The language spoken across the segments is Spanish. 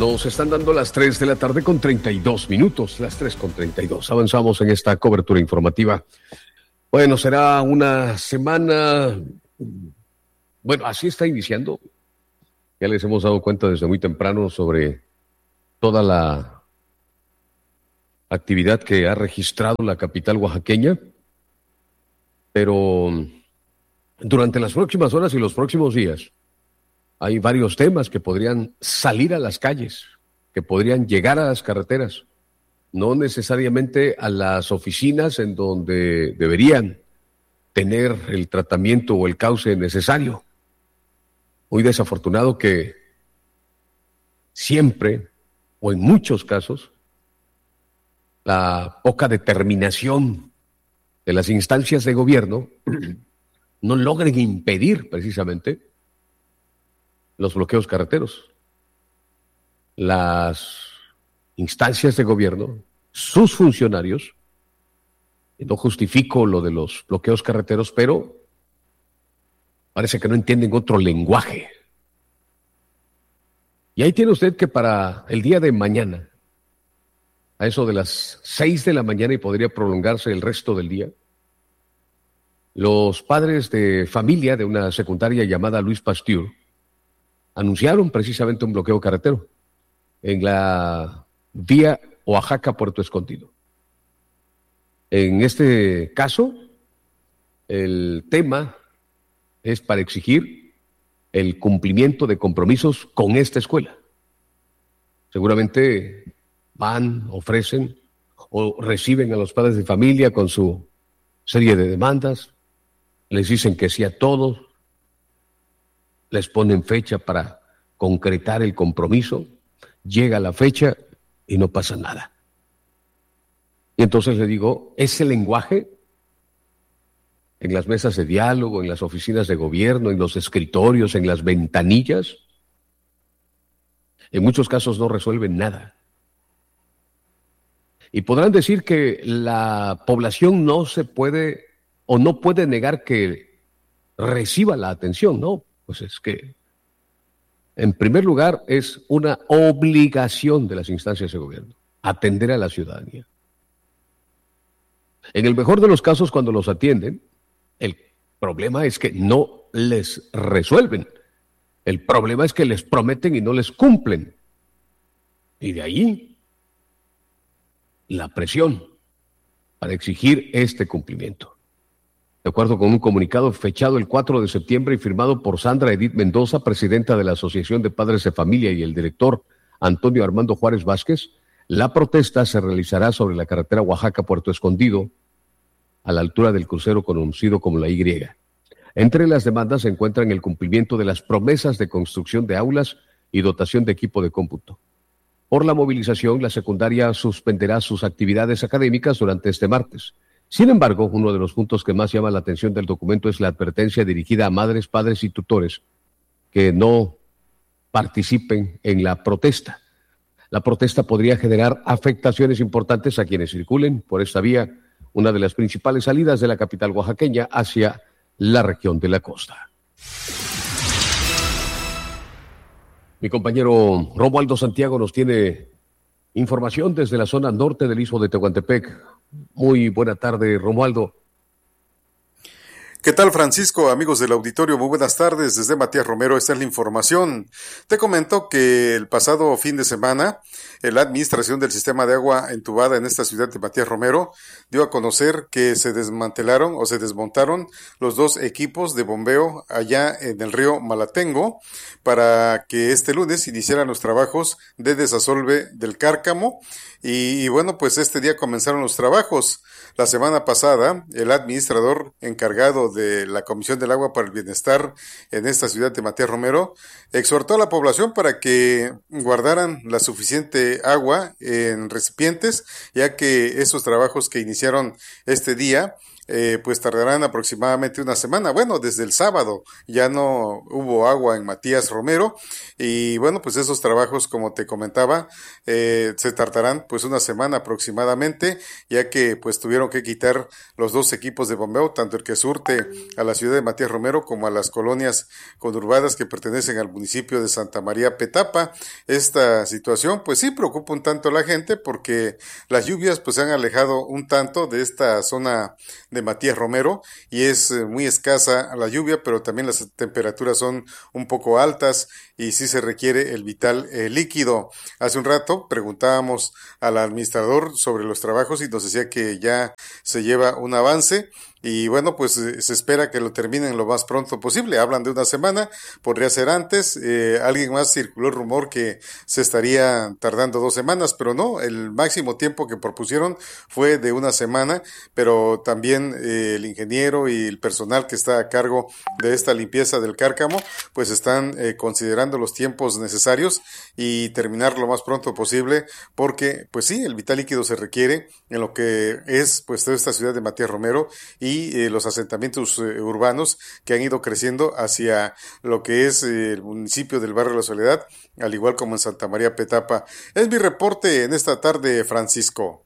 Nos están dando las 3 de la tarde con 32 minutos, las 3:32. Avanzamos en esta cobertura informativa. Bueno, será una semana, bueno, así está iniciando. Ya les hemos dado cuenta desde muy temprano sobre toda la actividad que ha registrado la capital oaxaqueña, pero durante las próximas horas y los próximos días hay varios temas que podrían salir a las calles, que podrían llegar a las carreteras, no necesariamente a las oficinas en donde deberían tener el tratamiento o el cauce necesario. Muy desafortunado que siempre, o en muchos casos, la poca determinación de las instancias de gobierno no logren impedir precisamente los bloqueos carreteros. Las instancias de gobierno, sus funcionarios, y no justifico lo de los bloqueos carreteros, pero parece que no entienden otro lenguaje. Y ahí tiene usted que para el día de mañana, a eso de las 6 de la mañana y podría prolongarse el resto del día, los padres de familia de una secundaria llamada Luis Pasteur anunciaron precisamente un bloqueo carretero en la vía Oaxaca-Puerto Escondido. En este caso, el tema es para exigir el cumplimiento de compromisos con esta escuela. Seguramente van, ofrecen o reciben a los padres de familia con su serie de demandas, les dicen que sí a todos, les ponen fecha para concretar el compromiso, llega la fecha y no pasa nada. Y entonces le digo, ese lenguaje en las mesas de diálogo, en las oficinas de gobierno, en los escritorios, en las ventanillas, en muchos casos no resuelven nada. Y podrán decir que la población no se puede o no puede negar que reciba la atención, ¿no? Pues es que, en primer lugar, es una obligación de las instancias de gobierno atender a la ciudadanía. En el mejor de los casos, cuando los atienden, el problema es que no les resuelven. El problema es que les prometen y no les cumplen. Y de ahí la presión para exigir este cumplimiento. De acuerdo con un comunicado fechado el 4 de septiembre y firmado por Sandra Edith Mendoza, presidenta de la Asociación de Padres de Familia, y el director Antonio Armando Juárez Vázquez, la protesta se realizará sobre la carretera Oaxaca-Puerto Escondido, a la altura del crucero conocido como la Y. Entre las demandas se encuentran el cumplimiento de las promesas de construcción de aulas y dotación de equipo de cómputo. Por la movilización, la secundaria suspenderá sus actividades académicas durante este martes. Sin embargo, uno de los puntos que más llama la atención del documento es la advertencia dirigida a madres, padres y tutores que no participen en la protesta. La protesta podría generar afectaciones importantes a quienes circulen por esta vía, una de las principales salidas de la capital oaxaqueña hacia la región de la costa. Mi compañero Romualdo Santiago nos tiene información desde la zona norte del istmo de Tehuantepec. Muy buena tarde, Romualdo. ¿Qué tal, Francisco? Amigos del auditorio, muy buenas tardes. Desde Matías Romero, esta es la información. Te comento que el pasado fin de semana, la Administración del Sistema de Agua Entubada en esta ciudad de Matías Romero dio a conocer que se desmantelaron o se desmontaron los 2 equipos de bombeo allá en el río Malatengo para que este lunes iniciaran los trabajos de desasolve del Cárcamo. Y bueno, pues este día comenzaron los trabajos. La semana pasada, el administrador encargado de la Comisión del Agua para el Bienestar en esta ciudad de Matías Romero exhortó a la población para que guardaran la suficiente agua en recipientes, ya que esos trabajos que iniciaron este día pues tardarán aproximadamente una semana. Bueno, desde el sábado ya no hubo agua en Matías Romero y bueno, pues esos trabajos, como te comentaba, se tardarán pues una semana aproximadamente, ya que pues tuvieron que quitar los dos equipos de bombeo, tanto el que surte a la ciudad de Matías Romero como a las colonias conurbadas que pertenecen al municipio de Santa María Petapa. Esta situación pues sí preocupa un tanto a la gente porque las lluvias pues se han alejado un tanto de esta zona de Matías Romero y es muy escasa la lluvia, pero también las temperaturas son un poco altas y sí se requiere el vital líquido. Hace un rato preguntábamos al administrador sobre los trabajos y nos decía que ya se lleva un avance. Y bueno, pues se espera que lo terminen lo más pronto posible. Hablan de una semana, podría ser antes. Alguien más circuló el rumor que se estaría tardando 2 semanas, pero no, el máximo tiempo que propusieron fue de una semana, pero también el ingeniero y el personal que está a cargo de esta limpieza del cárcamo, pues están considerando los tiempos necesarios y terminar lo más pronto posible, porque pues sí, el vital líquido se requiere en lo que es pues toda esta ciudad de Matías Romero y los asentamientos urbanos que han ido creciendo hacia lo que es el municipio del barrio La Soledad, al igual como en Santa María Petapa. Es mi reporte en esta tarde, Francisco.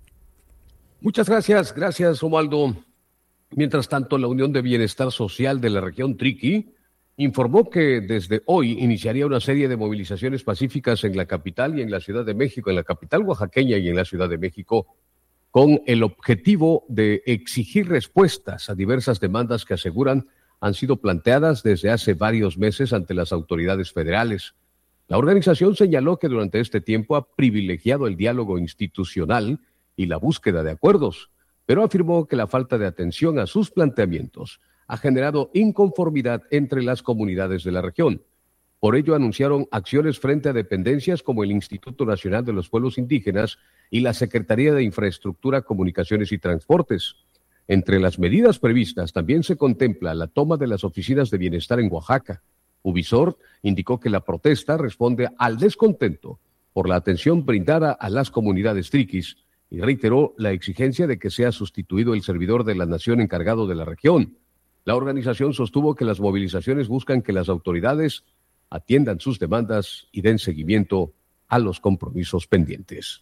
Muchas gracias, Romualdo. Mientras tanto, la Unión de Bienestar Social de la región Triqui informó que desde hoy iniciaría una serie de movilizaciones pacíficas en la capital y en la Ciudad de México, en la capital oaxaqueña y en la Ciudad de México, con el objetivo de exigir respuestas a diversas demandas que aseguran han sido planteadas desde hace varios meses ante las autoridades federales. La organización señaló que durante este tiempo ha privilegiado el diálogo institucional y la búsqueda de acuerdos, pero afirmó que la falta de atención a sus planteamientos ha generado inconformidad entre las comunidades de la región. Por ello anunciaron acciones frente a dependencias como el Instituto Nacional de los Pueblos Indígenas y la Secretaría de Infraestructura, Comunicaciones y Transportes. Entre las medidas previstas también se contempla la toma de las oficinas de bienestar en Oaxaca. Uvisor indicó que la protesta responde al descontento por la atención brindada a las comunidades triquis y reiteró la exigencia de que sea sustituido el servidor de la nación encargado de la región. La organización sostuvo que las movilizaciones buscan que las autoridades atiendan sus demandas y den seguimiento a los compromisos pendientes.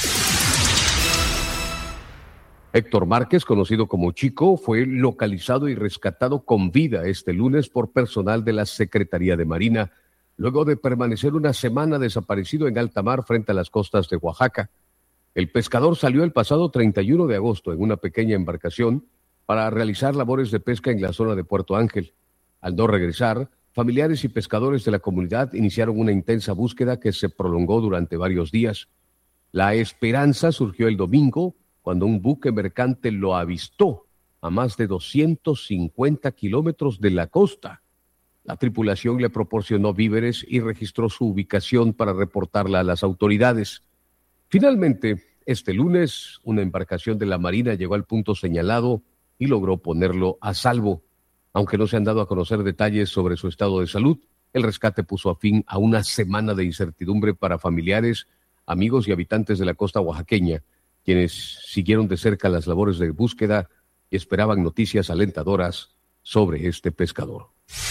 Héctor Márquez, conocido como Chico, fue localizado y rescatado con vida este lunes por personal de la Secretaría de Marina, luego de permanecer una semana desaparecido en alta mar frente a las costas de Oaxaca. El pescador salió el pasado 31 de agosto en una pequeña embarcación para realizar labores de pesca en la zona de Puerto Ángel. Al no regresar, familiares y pescadores de la comunidad iniciaron una intensa búsqueda que se prolongó durante varios días. La esperanza surgió el domingo, cuando un buque mercante lo avistó a más de 250 kilómetros de la costa. La tripulación le proporcionó víveres y registró su ubicación para reportarla a las autoridades. Finalmente, este lunes, una embarcación de la Marina llegó al punto señalado y logró ponerlo a salvo. Aunque no se han dado a conocer detalles sobre su estado de salud, el rescate puso fin a una semana de incertidumbre para familiares, amigos y habitantes de la costa oaxaqueña, quienes siguieron de cerca las labores de búsqueda y esperaban noticias alentadoras sobre este pescador.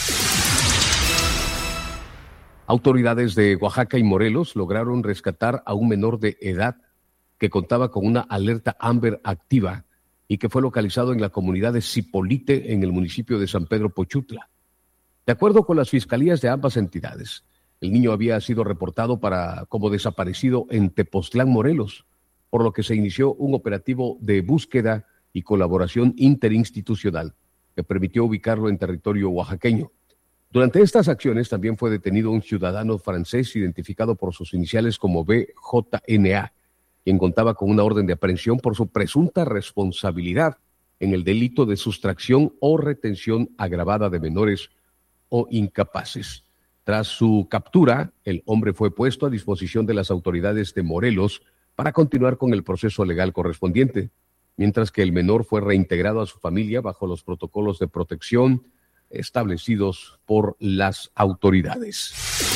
Autoridades de Oaxaca y Morelos lograron rescatar a un menor de edad que contaba con una alerta Amber activa y que fue localizado en la comunidad de Zipolite, en el municipio de San Pedro Pochutla. De acuerdo con las fiscalías de ambas entidades, el niño había sido reportado como desaparecido en Tepoztlán, Morelos, por lo que se inició un operativo de búsqueda y colaboración interinstitucional que permitió ubicarlo en territorio oaxaqueño. Durante estas acciones también fue detenido un ciudadano francés identificado por sus iniciales como BJNA, quien contaba con una orden de aprehensión por su presunta responsabilidad en el delito de sustracción o retención agravada de menores o incapaces. Tras su captura, el hombre fue puesto a disposición de las autoridades de Morelos para continuar con el proceso legal correspondiente, mientras que el menor fue reintegrado a su familia bajo los protocolos de protección establecidos por las autoridades.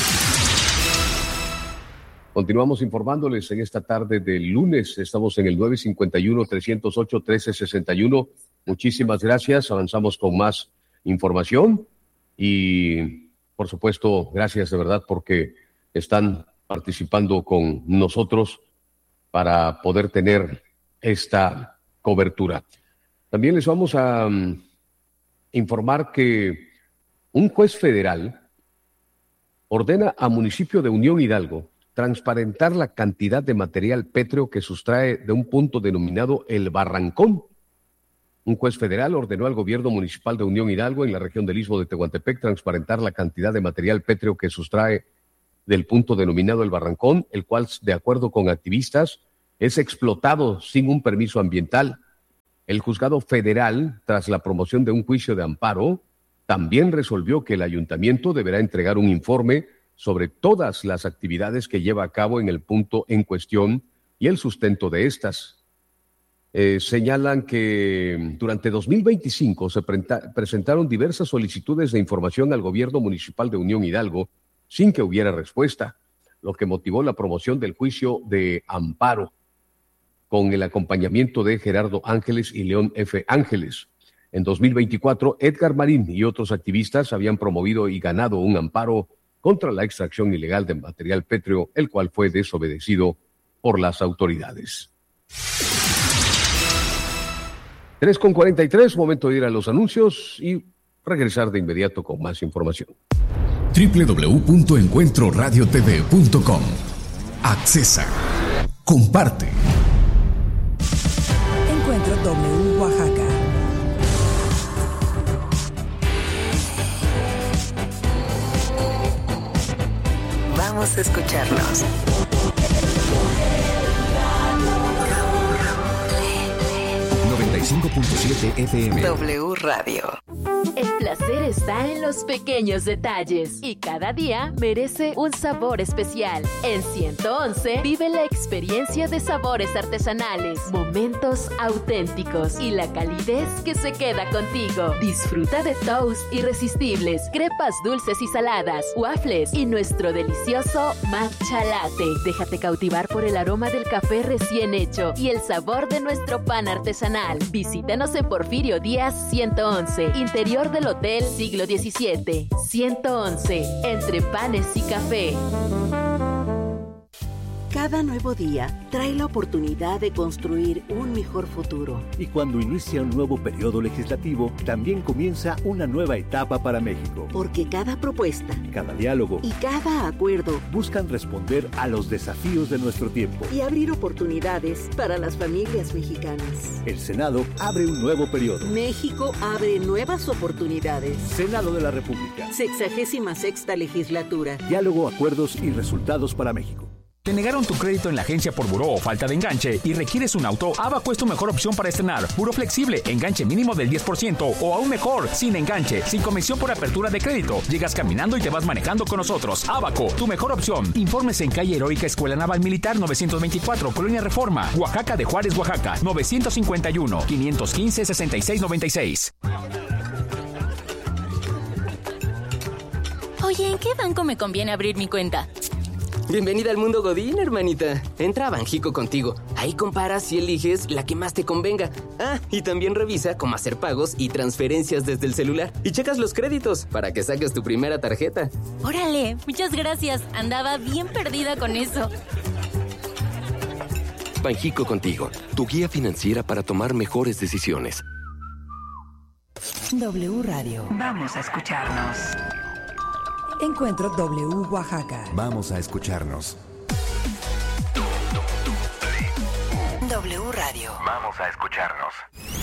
Continuamos informándoles en esta tarde del lunes. Estamos en el 951-308-1361 Muchísimas gracias. Avanzamos con más información y, por supuesto, gracias de verdad porque están participando con nosotros para poder tener esta cobertura. También les vamos a informar que un juez federal ordena a municipio de Unión Hidalgo transparentar la cantidad de material pétreo que sustrae de un punto denominado El Barrancón. Un juez federal ordenó al gobierno municipal de Unión Hidalgo en la región del Istmo de Tehuantepec transparentar la cantidad de material pétreo que sustrae del punto denominado El Barrancón, el cual, de acuerdo con activistas, es explotado sin un permiso ambiental. El juzgado federal, tras la promoción de un juicio de amparo, también resolvió que el ayuntamiento deberá entregar un informe sobre todas las actividades que lleva a cabo en el punto en cuestión y el sustento de estas. Señalan que durante 2025 se presentaron diversas solicitudes de información al gobierno municipal de Unión Hidalgo sin que hubiera respuesta, lo que motivó la promoción del juicio de amparo con el acompañamiento de Gerardo Ángeles y León F. Ángeles. En 2024, Edgar Marín y otros activistas habían promovido y ganado un amparo contra la extracción ilegal de material pétreo, el cual fue desobedecido por las autoridades. 3:43, momento de ir a los anuncios y regresar de inmediato con más información. www.encuentroradiotv.com. Accesa. Comparte. Encuentro W Oaxaca. Vamos a escucharnos. 95.7 FM. W Radio. El placer está en los pequeños detalles y cada día merece un sabor especial. En 111 vive la experiencia de sabores artesanales, momentos auténticos y la calidez que se queda contigo. Disfruta de toast irresistibles, crepas dulces y saladas, waffles y nuestro delicioso matcha latte. Déjate cautivar por el aroma del café recién hecho y el sabor de nuestro pan artesanal. Visítanos en Porfirio Díaz 111, interior del Hotel Siglo XVII. 111, entre panes y café. Cada nuevo día trae la oportunidad de construir un mejor futuro. Y cuando inicia un nuevo periodo legislativo, también comienza una nueva etapa para México. Porque cada propuesta, cada diálogo y cada acuerdo buscan responder a los desafíos de nuestro tiempo y abrir oportunidades para las familias mexicanas. El Senado abre un nuevo periodo. México abre nuevas oportunidades. Senado de la República. 66ª legislatura. Diálogo, acuerdos y resultados para México. ¿Te negaron tu crédito en la agencia por buró o falta de enganche y requieres un auto? Abaco es tu mejor opción para estrenar. Buró flexible, enganche mínimo del 10% o aún mejor, sin enganche, sin comisión por apertura de crédito. Llegas caminando y te vas manejando con nosotros. Abaco, tu mejor opción. Informes en calle Heroica Escuela Naval Militar 924, Colonia Reforma, Oaxaca de Juárez, Oaxaca, 951-515-6696. Oye, ¿en qué banco me conviene abrir mi cuenta? Bienvenida al mundo Godín, hermanita. Entra a Banjico contigo. Ahí comparas y eliges la que más te convenga. Ah, y también revisa cómo hacer pagos y transferencias desde el celular. Y checas los créditos para que saques tu primera tarjeta. ¡Órale! Muchas gracias. Andaba bien perdida con eso. Banjico contigo, tu guía financiera para tomar mejores decisiones. W Radio. Vamos a escucharnos. Encuentro W Oaxaca. Vamos a escucharnos. W Radio. Vamos a escucharnos.